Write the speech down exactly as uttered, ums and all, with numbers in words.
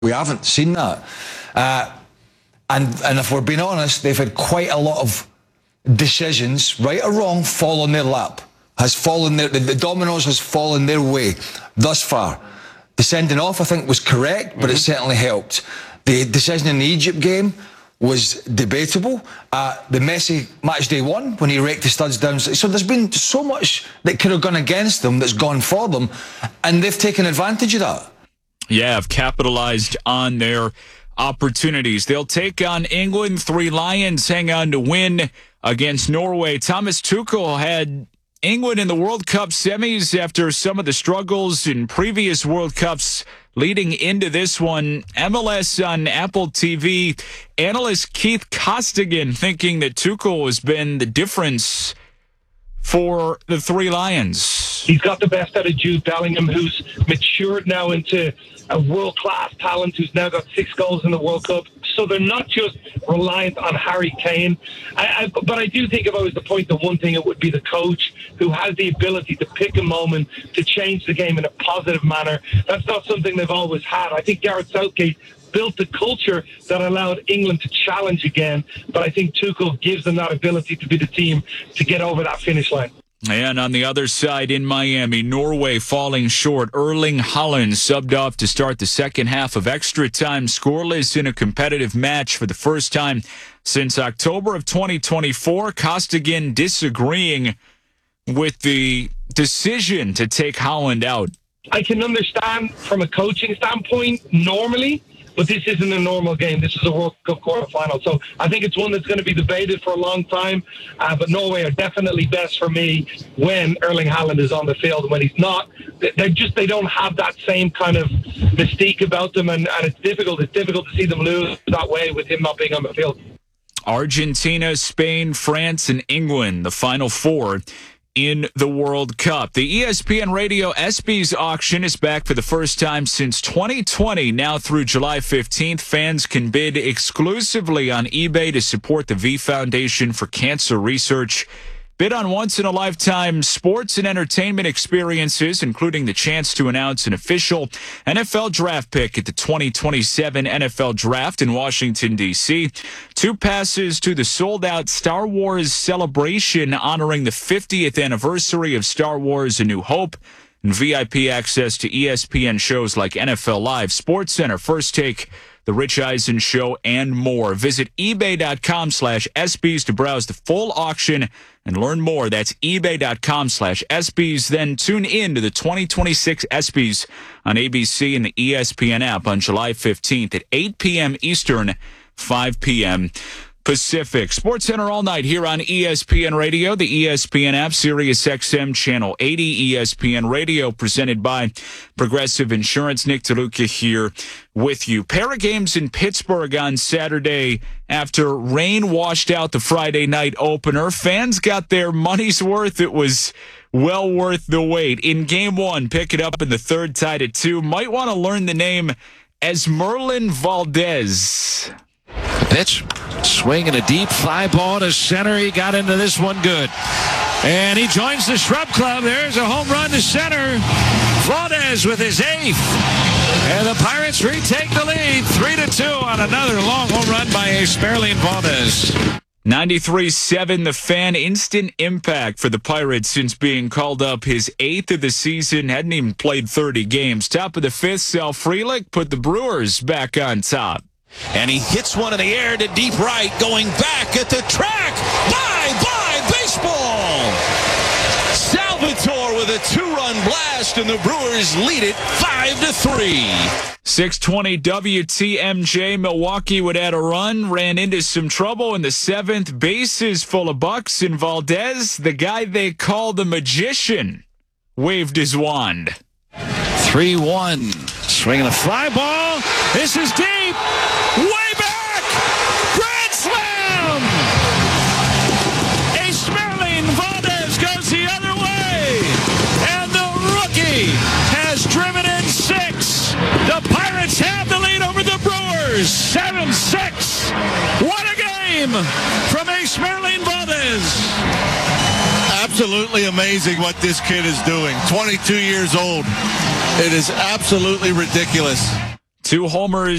We haven't seen that. Uh, and, and if we're being honest, they've had quite a lot of decisions, right or wrong, fall on their lap. Has fallen their, the, the dominoes has fallen their way thus far. The sending off, I think, was correct, but mm-hmm. it certainly helped. The decision in the Egypt game was debatable. Uh, the Messi match day one, when he raked the studs down. So there's been so much that could have gone against them that's gone for them, and they've taken advantage of that. Yeah, have capitalized on their opportunities. They'll take on England. Three Lions hang on to win against Norway. Thomas Tuchel had England in the World Cup semis after some of the struggles in previous World Cups leading into this one. M L S on Apple T V, analyst Keith Costigan thinking that Tuchel has been the difference for the Three Lions. He's got the best out of Jude Bellingham, who's matured now into a world-class talent who's now got six goals in the World Cup. So they're not just reliant on Harry Kane. I, I, but I do think if I was to point to one thing, it would be the coach who has the ability to pick a moment to change the game in a positive manner. That's not something they've always had. I think Gareth Southgate built the culture that allowed England to challenge again. But I think Tuchel gives them that ability to be the team to get over that finish line. And on the other side in Miami, Norway falling short. Erling Haaland subbed off to start the second half of extra time, scoreless in a competitive match for the first time since October of twenty twenty-four. Costigan disagreeing with the decision to take Haaland out. I can understand from a coaching standpoint normally, but this isn't a normal game. This is a World Cup quarterfinal. So I think it's one that's going to be debated for a long time. Uh, but Norway are definitely best for me when Erling Haaland is on the field. When he's not, they just they don't have that same kind of mystique about them. And, and it's difficult. It's difficult to see them lose that way with him not being on the field. Argentina, Spain, France, and England, the final four in the World Cup. The E S P N Radio ESPYs auction is back for the first time since twenty twenty. Now through July fifteenth, fans can bid exclusively on eBay to support the V Foundation for Cancer Research. Bid on once-in-a-lifetime sports and entertainment experiences, including the chance to announce an official N F L draft pick at the twenty twenty-seven N F L Draft in Washington, D C Two passes to the sold-out Star Wars celebration honoring the fiftieth anniversary of Star Wars A New Hope, and V I P access to E S P N shows like N F L Live, SportsCenter, First Take, The Rich Eisen Show, and more. Visit ebay.com slash ESPYs to browse the full auction and learn more. That's ebay.com slash ESPYs. Then tune in to the twenty twenty-six ESPYs on A B C and the E S P N app on July fifteenth at eight p.m. Eastern, five p.m. Pacific. SportsCenter all night here on E S P N Radio, the E S P N app, Sirius X M Channel eighty, E S P N Radio, presented by Progressive Insurance. Nick DeLuca here with you. Pair of games in Pittsburgh on Saturday after rain washed out the Friday night opener. Fans got their money's worth. It was well worth the wait. In game one, pick it up in the third, tied at two. Might want to learn the name Esmerlin Valdez. Pitch, swinging a deep fly ball to center. He got into this one good. And he joins the Shrub Club. There's a home run to center. Valdez with his eighth. And the Pirates retake the lead, three to two on another long home run by Esmerlin Valdez. ninety-three seven, the Fan, instant impact for the Pirates since being called up his eighth of the season. Hadn't even played thirty games. Top of the fifth, Sal Frelick put the Brewers back on top. And he hits one in the air to deep right, going back at the track. Bye-bye, baseball! Salvatore with a two-run blast, and the Brewers lead it five to three. six twenty W T M J, Milwaukee would add a run, ran into some trouble in the seventh. Bases full of Bucks, and Valdez, the guy they call the magician, waved his wand. three one. Swinging a fly ball. This is deep. Way back. Grand slam. Esmerlin Valdez goes the other way. And the rookie has driven in six. The Pirates have the lead over the Brewers. seven six. What a game from Esmerlin Valdez. Absolutely amazing what this kid is doing. twenty-two years old. It is absolutely ridiculous. Two homers